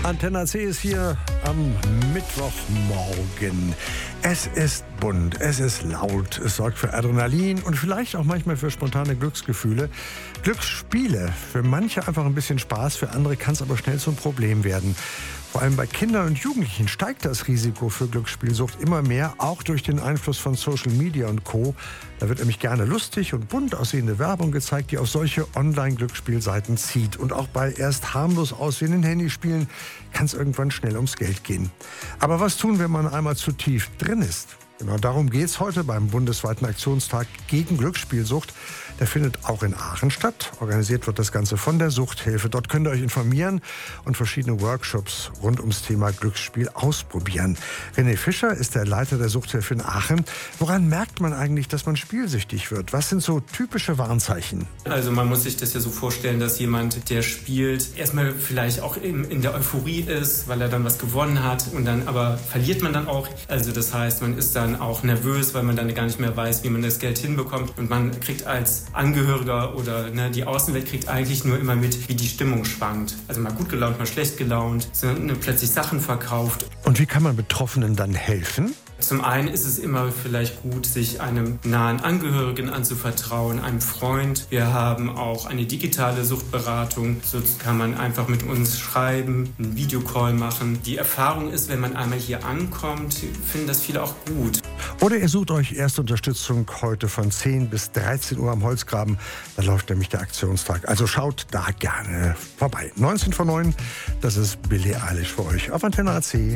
Antenne AC ist hier am Mittwochmorgen. Es ist bunt, es ist laut, es sorgt für Adrenalin und vielleicht auch manchmal für spontane Glücksgefühle. Glücksspiele, für manche einfach ein bisschen Spaß, für andere kann es aber schnell zum Problem werden. Vor allem bei Kindern und Jugendlichen steigt das Risiko für Glücksspielsucht immer mehr, auch durch den Einfluss von Social Media und Co. Da wird nämlich gerne lustig und bunt aussehende Werbung gezeigt, die auf solche Online-Glücksspielseiten zieht. Und auch bei erst harmlos aussehenden Handyspielen kann es irgendwann schnell ums Geld gehen. Aber was tun, wenn man einmal zu tief drin ist? Genau darum geht es heute beim bundesweiten Aktionstag gegen Glücksspielsucht. Der findet auch in Aachen statt. Organisiert wird das Ganze von der Suchthilfe. Dort könnt ihr euch informieren und verschiedene Workshops rund ums Thema Glücksspiel ausprobieren. René Fischer ist der Leiter der Suchthilfe in Aachen. Woran merkt man eigentlich, dass man spielsüchtig wird? Was sind so typische Warnzeichen? Also man muss sich das ja so vorstellen, dass jemand, der spielt, erstmal vielleicht auch in der Euphorie ist, weil er dann was gewonnen hat und dann aber verliert man dann auch. Also das heißt, man ist dann auch nervös, weil man dann gar nicht mehr weiß, wie man das Geld hinbekommt und man kriegt als Angehöriger oder die Außenwelt kriegt eigentlich nur immer mit, wie die Stimmung schwankt. Also mal gut gelaunt, mal schlecht gelaunt, sind plötzlich Sachen verkauft. Und wie kann man Betroffenen dann helfen? Zum einen ist es immer vielleicht gut, sich einem nahen Angehörigen anzuvertrauen, einem Freund. Wir haben auch eine digitale Suchtberatung. So kann man einfach mit uns schreiben, einen Videocall machen. Die Erfahrung ist, wenn man einmal hier ankommt, finden das viele auch gut. Oder ihr sucht euch erste Unterstützung heute von 10 bis 13 Uhr am Holzgraben. Da läuft nämlich der Aktionstag. Also schaut da gerne vorbei. 19 vor 9, das ist Billie Eilish für euch auf Antenne AC.